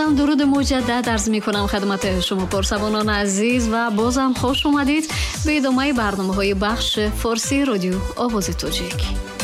سلام، درود مجدد عرض می کنم خدمت شما پرسبانان عزیز و بازم خوش اومدید به ادامه برنامه‌های بخش فارسی رادیو آواز تاجیک.